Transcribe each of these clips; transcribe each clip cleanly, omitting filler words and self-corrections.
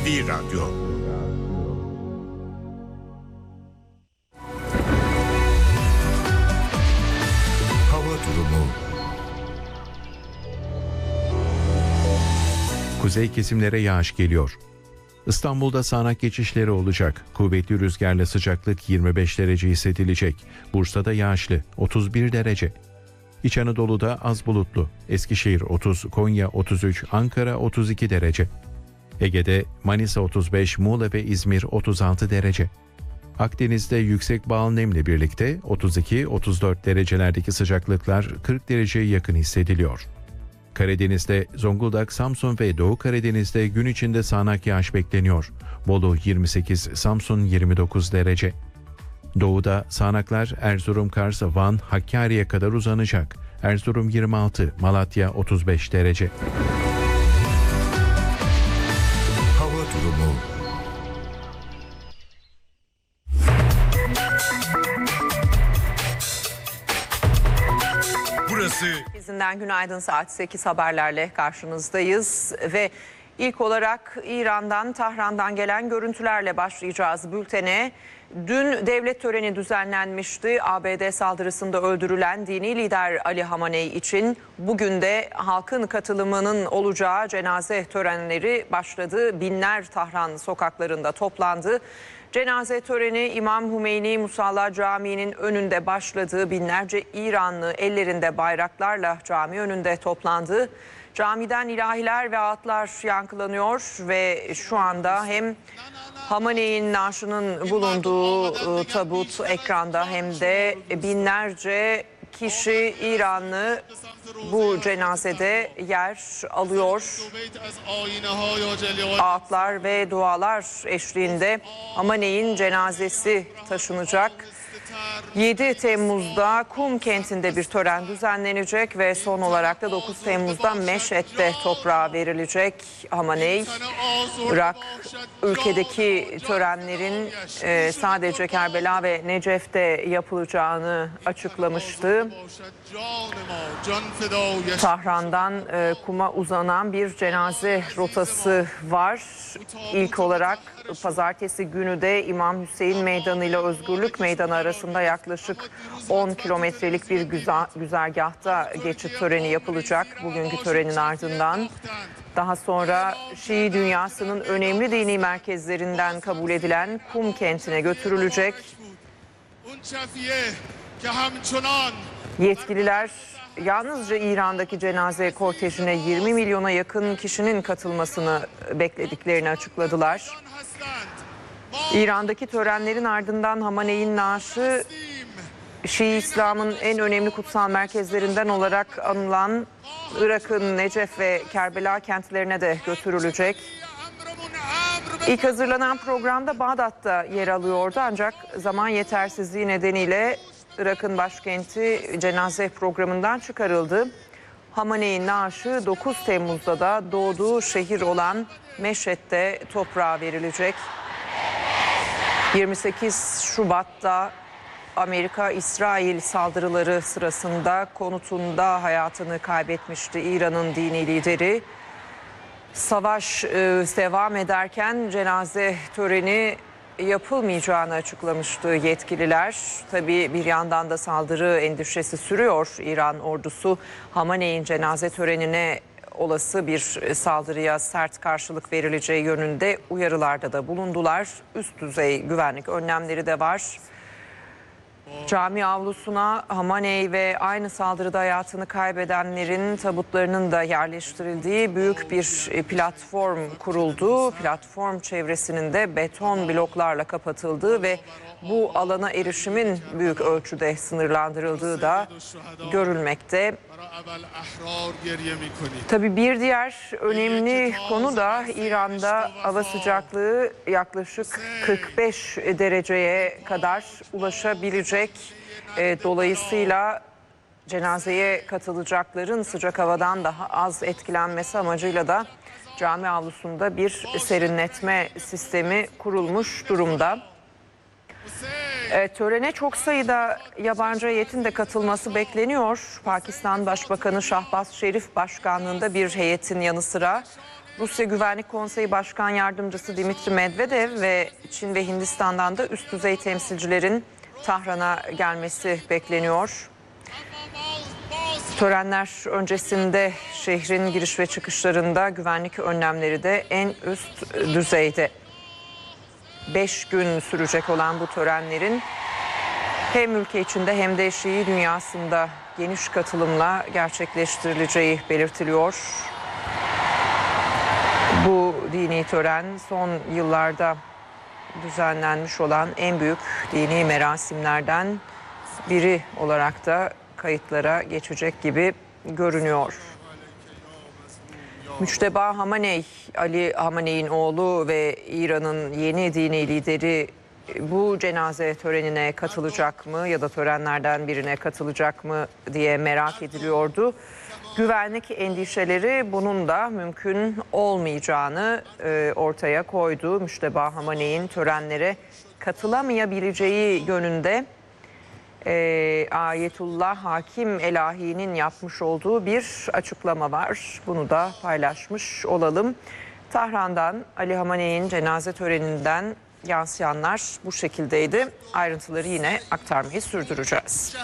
NTV Radyo. Hava durumu. Kuzey kesimlere yağış geliyor. İstanbul'da sağanak geçişleri olacak. Kuvvetli rüzgarla sıcaklık 25 derece hissedilecek. Bursa'da yağışlı 31 derece. İç Anadolu'da az bulutlu. Eskişehir 30, Konya 33, Ankara 32 derece. Ege'de Manisa 35, Muğla ve İzmir 36 derece. Akdeniz'de yüksek bağıl nemle birlikte 32-34 derecelerdeki sıcaklıklar 40 dereceye yakın hissediliyor. Karadeniz'de Zonguldak, Samsun ve Doğu Karadeniz'de gün içinde sağanak yağış bekleniyor. Bolu 28, Samsun 29 derece. Doğuda sağanaklar Erzurum, Kars, Van, Hakkari'ye kadar uzanacak. Erzurum 26, Malatya 35 derece. Hava durumu. Burası Bizinden günaydın, saat 8 haberlerle karşınızdayız ve ilk olarak İran'dan, Tahran'dan gelen görüntülerle başlayacağız bültene. Dün devlet töreni düzenlenmişti. ABD saldırısında öldürülen dini lider Ali Hamenei için bugün de halkın katılımının olacağı cenaze törenleri başladı. Binler Tahran sokaklarında toplandı. Cenaze töreni İmam Hümeyni Musalla Camii'nin önünde başladı. Binlerce İranlı ellerinde bayraklarla cami önünde toplandı. Camiden ilahiler ve ağıtlar yankılanıyor ve şu anda hem Hamenei'nin naaşının bulunduğu tabut ekranda hem de binlerce kişi İranlı bu cenazede yer alıyor. Ağıtlar ve dualar eşliğinde Hamenei'nin cenazesi taşınacak. 7 Temmuz'da Kum kentinde bir tören düzenlenecek ve son olarak da 9 Temmuz'da Meşhed'de toprağa verilecek. Hamenei, Irak ülkedeki törenlerin sadece Kerbela ve Necef'te yapılacağını açıklamıştı. Tahran'dan Kum'a uzanan bir cenaze rotası var. İlk olarak pazartesi günü de İmam Hüseyin Meydanı ile Özgürlük Meydanı arasında yaklaşık 10 kilometrelik bir güzergahta geçit töreni yapılacak bugünkü törenin ardından. Daha sonra Şii dünyasının önemli dini merkezlerinden kabul edilen Kum kentine götürülecek. Yetkililer yalnızca İran'daki cenaze kortejine 20 milyona yakın kişinin katılmasını beklediklerini açıkladılar. İran'daki törenlerin ardından Hamenei'nin naaşı Şii İslam'ın en önemli kutsal merkezlerinden olarak anılan Irak'ın Necef ve Kerbela kentlerine de götürülecek. İlk hazırlanan programda Bağdat'ta yer alıyordu ancak zaman yetersizliği nedeniyle Irak'ın başkenti cenaze programından çıkarıldı. Hamenei'nin naaşı 9 Temmuz'da da doğduğu şehir olan Meşhed'de toprağa verilecek. 28 Şubat'ta Amerika-İsrail saldırıları sırasında konutunda hayatını kaybetmişti İran'ın dini lideri. Savaş devam ederken cenaze töreni yapılmayacağını açıklamıştı yetkililer. Tabii bir yandan da saldırı endişesi sürüyor. İran ordusu Hamenei'nin cenaze törenine olası bir saldırıya sert karşılık verileceği yönünde uyarılarda da bulundular. Üst düzey güvenlik önlemleri de var. Cami avlusuna Hamenei ve aynı saldırıda hayatını kaybedenlerin tabutlarının da yerleştirildiği büyük bir platform kuruldu. Platform çevresinin de beton bloklarla kapatıldığı ve bu alana erişimin büyük ölçüde sınırlandırıldığı da görülmekte. Tabii bir diğer önemli konu da İran'da hava sıcaklığı yaklaşık 45 dereceye kadar ulaşabilecek. Dolayısıyla cenazeye katılacakların sıcak havadan daha az etkilenmesi amacıyla da cami avlusunda bir serinletme sistemi kurulmuş durumda. Törene çok sayıda yabancı heyetin de katılması bekleniyor. Pakistan Başbakanı Şahbaz Şerif başkanlığında bir heyetin yanı sıra Rusya Güvenlik Konseyi Başkan Yardımcısı Dimitri Medvedev ve Çin ve Hindistan'dan da üst düzey temsilcilerin Tahran'a gelmesi bekleniyor. Törenler öncesinde şehrin giriş ve çıkışlarında güvenlik önlemleri de en üst düzeyde. 5 gün sürecek olan bu törenlerin hem ülke içinde hem de Şii dünyasında geniş katılımla gerçekleştirileceği belirtiliyor. Bu dini tören son yıllarda düzenlenmiş olan en büyük dini merasimlerden biri olarak da kayıtlara geçecek gibi görünüyor. Müçteba Hamaney, Ali Hamaney'in oğlu ve İran'ın yeni dini lideri bu cenaze törenine katılacak mı ya da törenlerden birine katılacak mı diye merak ediliyordu. Güvenlik endişeleri bunun da mümkün olmayacağını ortaya koydu. Müçteba Hamaney'in törenlere katılamayabileceği yönünde Ayetullah Hakim Elahi'nin yapmış olduğu bir açıklama var. Bunu da paylaşmış olalım. Tahran'dan Ali Hamaney'in cenaze töreninden yansıyanlar bu şekildeydi. Ayrıntıları yine aktarmayı sürdüreceğiz.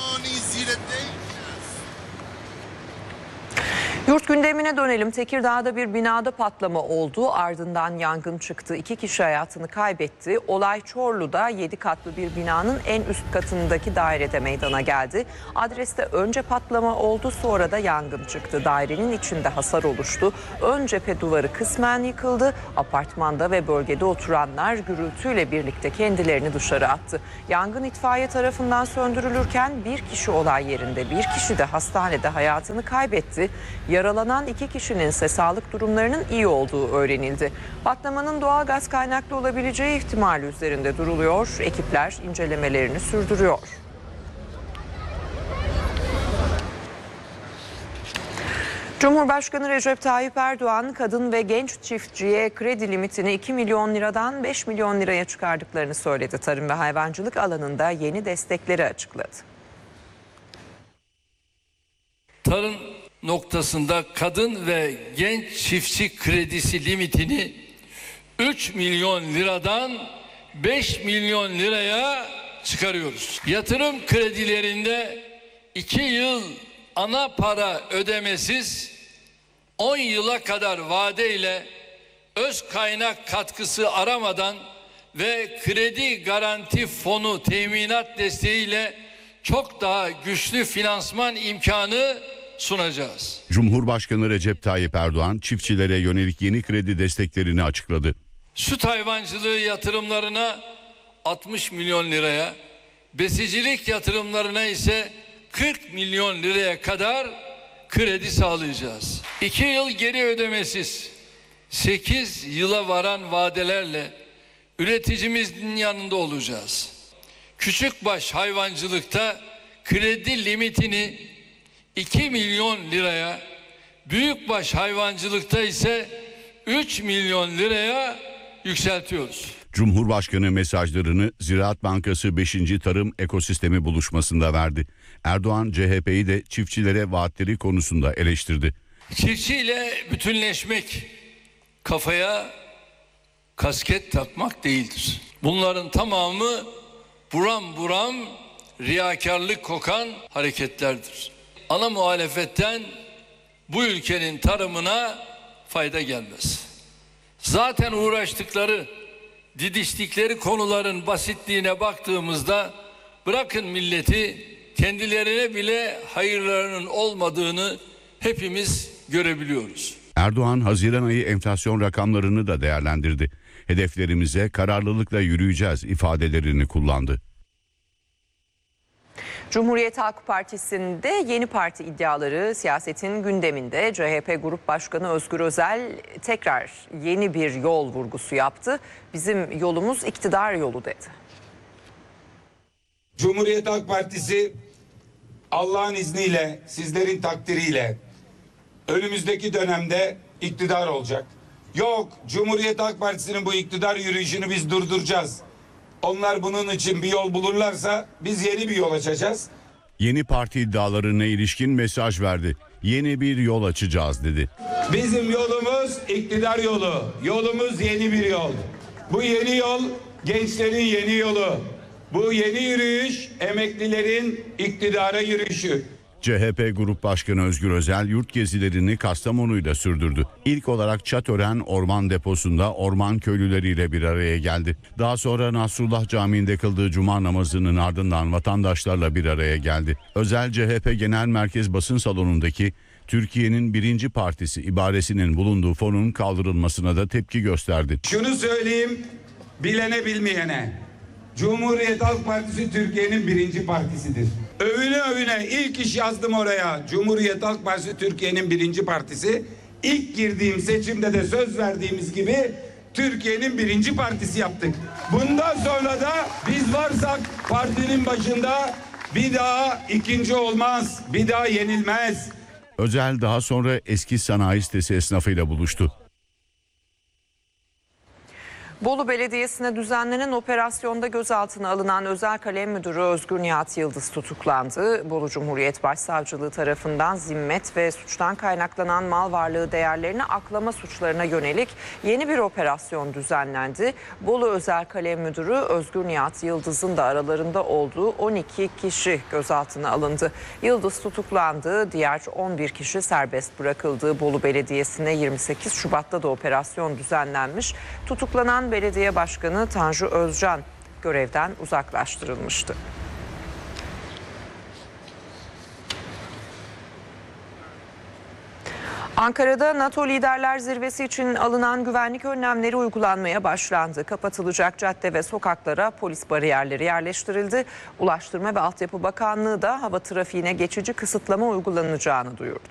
Yurt gündemine dönelim. Tekirdağ'da bir binada patlama oldu. Ardından yangın çıktı. 2 kişi hayatını kaybetti. Olay Çorlu'da 7 katlı bir binanın en üst katındaki dairede meydana geldi. Adreste önce patlama oldu, sonra da yangın çıktı. Dairenin içinde hasar oluştu. Ön cephe duvarı kısmen yıkıldı. Apartmanda ve bölgede oturanlar gürültüyle birlikte kendilerini dışarı attı. Yangın itfaiye tarafından söndürülürken bir kişi olay yerinde, bir kişi de hastanede hayatını kaybetti. Yaralanan 2 kişinin ise sağlık durumlarının iyi olduğu öğrenildi. Patlamanın doğal gaz kaynaklı olabileceği ihtimali üzerinde duruluyor. Ekipler incelemelerini sürdürüyor. Cumhurbaşkanı Recep Tayyip Erdoğan, kadın ve genç çiftçiye kredi limitini 2 milyon liradan 5 milyon liraya çıkardıklarını söyledi. Tarım ve hayvancılık alanında yeni destekleri açıkladı. Tarım noktasında kadın ve genç çiftçi kredisi limitini 3 milyon liradan 5 milyon liraya çıkarıyoruz. Yatırım kredilerinde 2 yıl ana para ödemesiz 10 yıla kadar vadeyle öz kaynak katkısı aramadan ve kredi garanti fonu teminat desteğiyle çok daha güçlü finansman imkanı sunacağız. Cumhurbaşkanı Recep Tayyip Erdoğan çiftçilere yönelik yeni kredi desteklerini açıkladı. Süt hayvancılığı yatırımlarına 60 milyon liraya, besicilik yatırımlarına ise 40 milyon liraya kadar kredi sağlayacağız. 2 yıl geri ödemesiz 8 yıla varan vadelerle üreticimizin yanında olacağız. Küçükbaş hayvancılıkta kredi limitini 2 milyon liraya, büyükbaş hayvancılıkta ise 3 milyon liraya yükseltiyoruz. Cumhurbaşkanı mesajlarını Ziraat Bankası 5. Tarım Ekosistemi buluşmasında verdi. Erdoğan CHP'yi de çiftçilere vaatleri konusunda eleştirdi. Çiftçiyle bütünleşmek kafaya kasket takmak değildir. Bunların tamamı buram buram riyakarlık kokan hareketlerdir. Ana muhalefetten bu ülkenin tarımına fayda gelmez. Zaten uğraştıkları, didiştikleri konuların basitliğine baktığımızda bırakın milleti, kendilerine bile hayırlarının olmadığını hepimiz görebiliyoruz. Erdoğan Haziran ayı enflasyon rakamlarını da değerlendirdi. Hedeflerimize kararlılıkla yürüyeceğiz ifadelerini kullandı. Cumhuriyet Halk Partisi'nde yeni parti iddiaları siyasetin gündeminde. CHP Grup Başkanı Özgür Özel tekrar yeni bir yol vurgusu yaptı. Bizim yolumuz iktidar yolu dedi. Cumhuriyet Halk Partisi Allah'ın izniyle, sizlerin takdiriyle önümüzdeki dönemde iktidar olacak. Yok, Cumhuriyet Halk Partisi'nin bu iktidar yürüyüşünü biz durduracağız. Onlar bunun için bir yol bulurlarsa biz yeni bir yol açacağız. Yeni parti iddialarına ilişkin mesaj verdi. Yeni bir yol açacağız dedi. Bizim yolumuz iktidar yolu. Yolumuz yeni bir yol. Bu yeni yol gençlerin yeni yolu. Bu yeni yürüyüş emeklilerin iktidara yürüyüşü. CHP Grup Başkanı Özgür Özel yurt gezilerini Kastamonu'yla sürdürdü. İlk olarak Çatören Orman Deposu'nda orman köylüleriyle bir araya geldi. Daha sonra Nasrullah Camii'nde kıldığı cuma namazının ardından vatandaşlarla bir araya geldi. Özel CHP Genel Merkez Basın Salonu'ndaki Türkiye'nin birinci partisi ibaresinin bulunduğu fonun kaldırılmasına da tepki gösterdi. Şunu söyleyeyim bilene bilmeyene. Cumhuriyet Halk Partisi Türkiye'nin birinci partisidir. Övüne övüne ilk iş yazdım oraya. Cumhuriyet Halk Partisi Türkiye'nin birinci partisi. İlk girdiğim seçimde de söz verdiğimiz gibi Türkiye'nin birinci partisi yaptık. Bundan sonra da biz varsak partinin başında bir daha ikinci olmaz, bir daha yenilmez. Özel daha sonra eski sanayi sitesi esnafıyla buluştu. Bolu Belediyesi'ne düzenlenen operasyonda gözaltına alınan Özel Kalem Müdürü Özgür Nihat Yıldız tutuklandı. Bolu Cumhuriyet Başsavcılığı tarafından zimmet ve suçtan kaynaklanan mal varlığı değerlerini aklama suçlarına yönelik yeni bir operasyon düzenlendi. Bolu Özel Kalem Müdürü Özgür Nihat Yıldız'ın da aralarında olduğu 12 kişi gözaltına alındı. Yıldız tutuklandı, diğer 11 kişi serbest bırakıldı. Bolu Belediyesi'ne 28 Şubat'ta da operasyon düzenlenmiş. Tutuklanan Belediye Başkanı Tanju Özcan görevden uzaklaştırılmıştı. Ankara'da NATO Liderler Zirvesi için alınan güvenlik önlemleri uygulanmaya başlandı. Kapatılacak cadde ve sokaklara polis bariyerleri yerleştirildi. Ulaştırma ve Altyapı Bakanlığı da hava trafiğine geçici kısıtlama uygulanacağını duyurdu.